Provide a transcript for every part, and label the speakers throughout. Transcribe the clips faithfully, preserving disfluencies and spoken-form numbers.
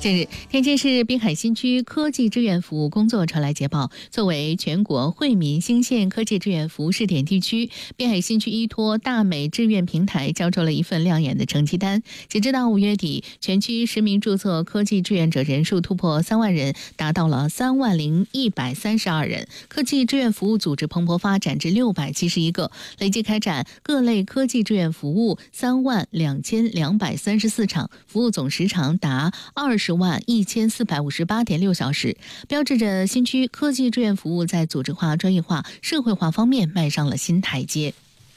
Speaker 1: 近日，天津市滨海新区科技志愿服务工作传来捷报，作为全国惠民兴县科技志愿服务试点地区，滨海新区依托大美志愿平台交出了一份亮眼的成绩单。截止到五月底，全区实名注册科技志愿者人数突破三万人，达到了三万零一百三十二人。科技志愿服务组织蓬勃发展至六百七十一个，累计开展各类科技志愿服务三万两千两百三十四场，服务总时长达二十万一千四百五十八点六小时，标志着新区科技志愿服务在组织化、专业化、社会化方面迈上了新台阶。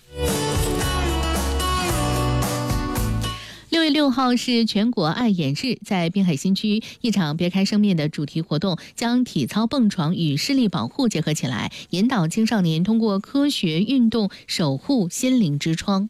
Speaker 1: 六月六号是全国爱眼日，在滨海新区，一场别开生面的主题活动将体操蹦床与视力保护结合起来，引导青少年通过科学运动守护心灵之窗。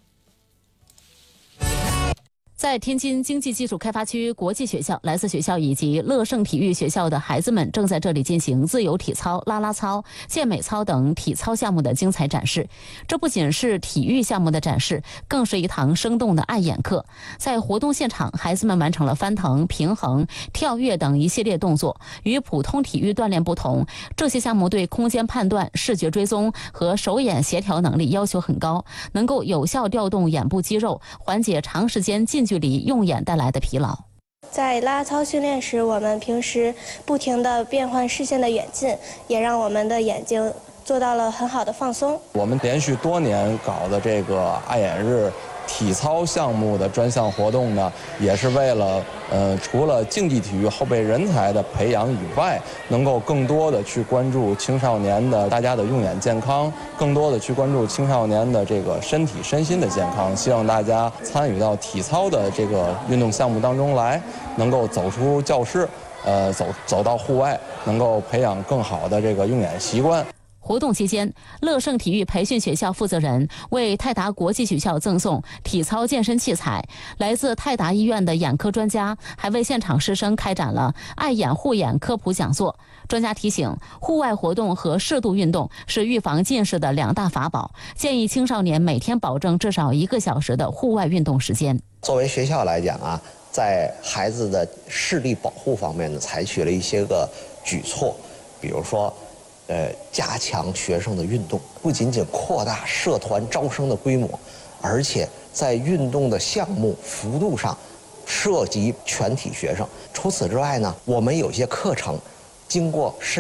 Speaker 2: 在天津经济技术开发区国际学校、莱斯学校以及乐盛体育学校的孩子们正在这里进行自由体操、啦啦操、健美操等体操项目的精彩展示。这不仅是体育项目的展示，更是一堂生动的爱眼课。在活动现场，孩子们完成了翻腾、平衡、跳跃等一系列动作。与普通体育锻炼不同，这些项目对空间判断、视觉追踪和手眼协调能力要求很高，能够有效调动眼部肌肉，缓解长时间近距离用眼带来的疲劳。
Speaker 3: 在拉操训练时，我们平时不停地变换视线的远近，也让我们的眼睛做到了很好的放松。
Speaker 4: 我们连续多年搞的这个爱眼日体操项目的专项活动呢，也是为了呃，除了竞技体育后备人才的培养以外，能够更多的去关注青少年的大家的用眼健康，更多的去关注青少年的这个身体身心的健康。希望大家参与到体操的这个运动项目当中来，能够走出教室，呃，走走到户外，能够培养更好的这个用眼习惯。
Speaker 2: 活动期间，乐盛体育培训学校负责人为泰达国际学校赠送体操健身器材。来自泰达医院的眼科专家还为现场师生开展了爱眼护眼科普讲座。专家提醒，户外活动和适度运动是预防近视的两大法宝，建议青少年每天保证至少一个小时的户外运动时间。
Speaker 5: 作为学校来讲啊，在孩子的视力保护方面呢，采取了一些个举措，比如说呃，加强学生的运动，不仅仅扩大社团招生的规模，而且在运动的项目幅度上涉及全体学生。除此之外呢，我们有些课程经过